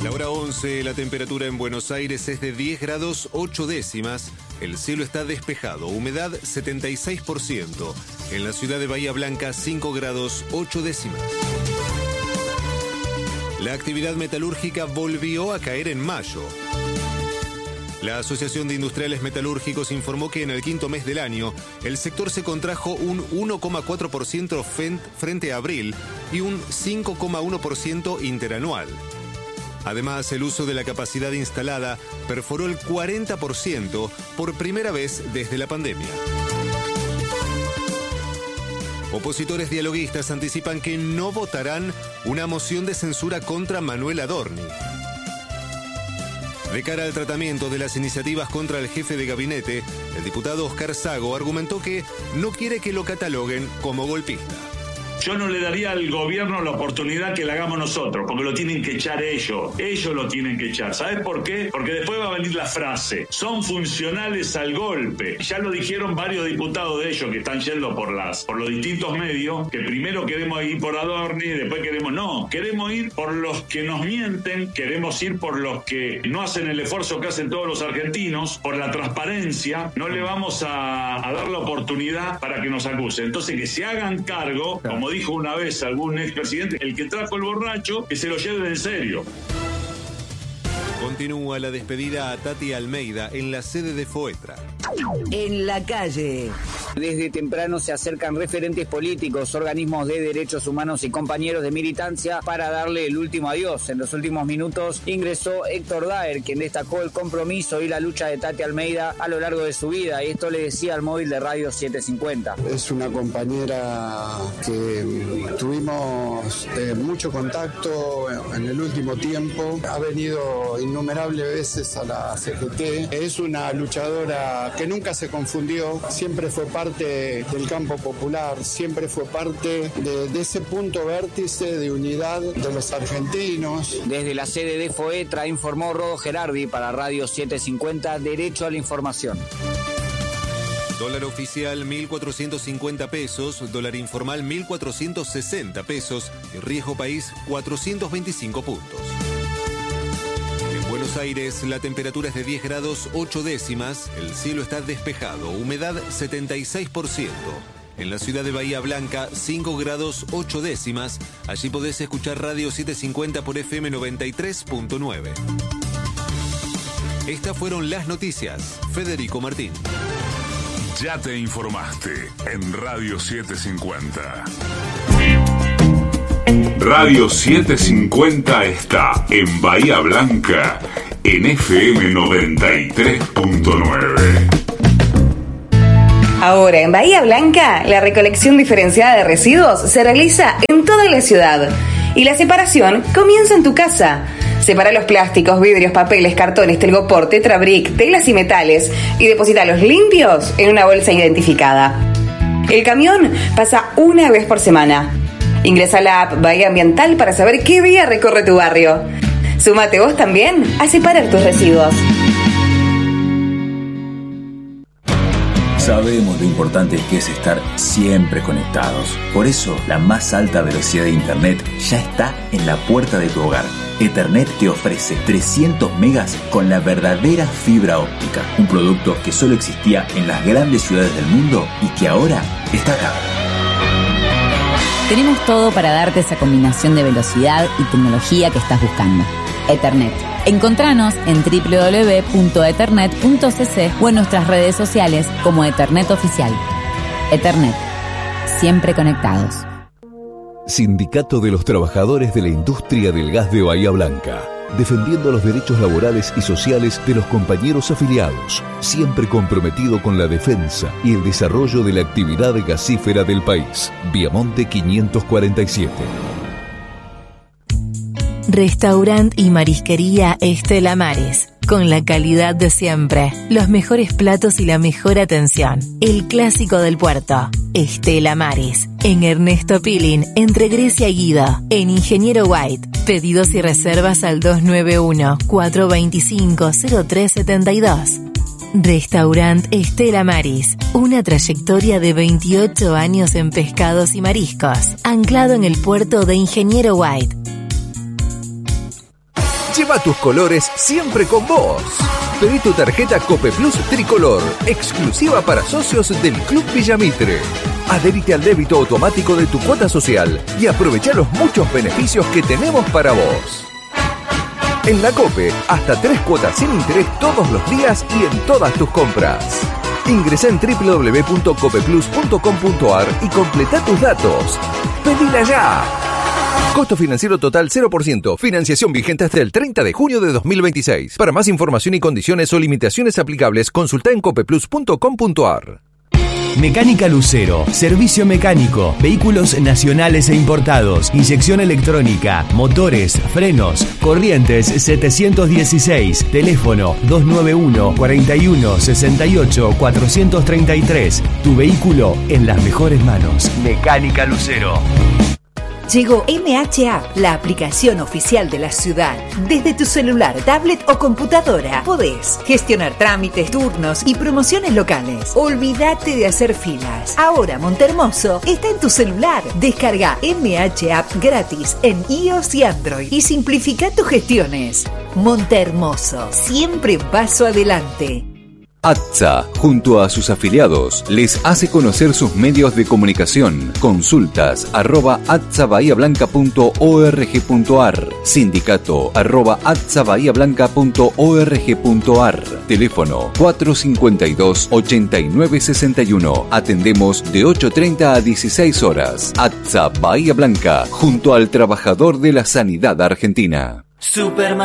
La hora 11, la temperatura en Buenos Aires es de 10 grados 8 décimas. El cielo está despejado, humedad 76%. En la ciudad de Bahía Blanca, 5 grados 8 décimas. La actividad metalúrgica volvió a caer en mayo. La Asociación de Industriales Metalúrgicos informó que en el quinto mes del año, el sector se contrajo un 1,4% frente a abril y un 5,1% interanual. Además, el uso de la capacidad instalada perforó el 40% por primera vez desde la pandemia. Opositores dialoguistas anticipan que no votarán una moción de censura contra Manuel Adorni. De cara al tratamiento de las iniciativas contra el jefe de gabinete, el diputado Oscar Sago argumentó que no quiere que lo cataloguen como golpista. Yo no le daría al gobierno la oportunidad que la hagamos nosotros, porque lo tienen que echar ellos lo tienen que echar. ¿Sabes por qué? Porque después va a venir la frase, son funcionales al golpe. Ya lo dijeron varios diputados de ellos que están yendo por los distintos medios, que primero queremos ir por Adorni, después queremos ir por los que nos mienten, queremos ir por los que no hacen el esfuerzo que hacen todos los argentinos, por la transparencia, no le vamos a dar la oportunidad para que nos acusen. Entonces que se hagan cargo, como dijo una vez algún expresidente, el que trajo el borracho, que se lo lleve en serio. Continúa la despedida a Tati Almeida en la sede de FOETRA. En la calle. Desde temprano se acercan referentes políticos, organismos de derechos humanos y compañeros de militancia para darle el último adiós. En los últimos minutos ingresó Héctor Daer, quien destacó el compromiso y la lucha de Tati Almeida a lo largo de su vida, y esto le decía al móvil de Radio 750. Es una compañera que tuvimos mucho contacto en el último tiempo, ha venido innumerables veces a la CGT, es una luchadora que nunca se confundió, siempre fue parte del campo popular, siempre fue parte de ese punto vértice de unidad de los argentinos. Desde la sede de FOETRA informó Rodo Gerardi para Radio 750, Derecho a la Información. Dólar oficial 1.450 pesos, dólar informal 1.460 pesos y riesgo país 425 puntos. En Buenos Aires la temperatura es de 10 grados 8 décimas, el cielo está despejado, humedad 76%. En la ciudad de Bahía Blanca 5 grados 8 décimas, allí podés escuchar Radio 750 por FM 93.9. Estas fueron las noticias. Federico Martín. Ya te informaste en Radio 750. Radio 750 está en Bahía Blanca en FM 93.9. Ahora en Bahía Blanca, la recolección diferenciada de residuos se realiza en toda la ciudad y la separación comienza en tu casa. Separa los plásticos, vidrios, papeles, cartones, telgopor, tetrabric, telas y metales y deposítalos limpios en una bolsa identificada. El camión pasa una vez por semana. Ingresa a la app Bahía Ambiental para saber qué día recorre tu barrio. Súmate vos también a separar tus residuos. Sabemos lo importante que es estar siempre conectados. Por eso, la más alta velocidad de Internet ya está en la puerta de tu hogar. Ethernet te ofrece 300 megas con la verdadera fibra óptica. Un producto que solo existía en las grandes ciudades del mundo y que ahora está acá. Tenemos todo para darte esa combinación de velocidad y tecnología que estás buscando. Ethernet. Encontranos en www.ethernet.cc o en nuestras redes sociales como Ethernet Oficial. Ethernet. Siempre conectados. Sindicato de los Trabajadores de la Industria del Gas de Bahía Blanca. Defendiendo los derechos laborales y sociales de los compañeros afiliados, siempre comprometido con la defensa y el desarrollo de la actividad gasífera del país. Viamonte 547. Restaurant y marisquería Estela Maris. Con la calidad de siempre, los mejores platos y la mejor atención. El clásico del puerto. Estela Maris. En Ernesto Pilin, entre Grecia y Guido. En Ingeniero White. Pedidos y reservas al 291-425-0372. Restaurant Estela Maris. Una trayectoria de 28 años en pescados y mariscos. Anclado en el puerto de Ingeniero White. Lleva tus colores siempre con vos. Pedí tu tarjeta Cope Plus Tricolor, exclusiva para socios del Club Villamitre. Adherite al débito automático de tu cuota social y aprovecha los muchos beneficios que tenemos para vos. En la Cope, hasta 3 cuotas sin interés todos los días y en todas tus compras. Ingresa en www.copeplus.com.ar y completa tus datos. ¡Pedila ya! Costo financiero total 0%. Financiación vigente hasta el 30 de junio de 2026. Para más información y condiciones o limitaciones aplicables, consulta en copeplus.com.ar. Mecánica Lucero, servicio mecánico, vehículos nacionales e importados, inyección electrónica, motores, frenos, Corrientes 716, teléfono 291 41 68 433. Tu vehículo en las mejores manos. Mecánica Lucero. Llegó MH App, la aplicación oficial de la ciudad. Desde tu celular, tablet o computadora podés gestionar trámites, turnos y promociones locales. Olvídate de hacer filas. Ahora Montehermoso está en tu celular. Descarga MH App gratis en iOS y Android y simplifica tus gestiones. Montehermoso, siempre un paso adelante. ATSA, junto a sus afiliados, les hace conocer sus medios de comunicación. Consultas @atsabahiablanca.org.ar, sindicato @atsabahiablanca.org.ar, teléfono 452-8961. Atendemos de 8:30 a 16 horas. ATSA Bahía Blanca, junto al trabajador de la sanidad argentina. Superman.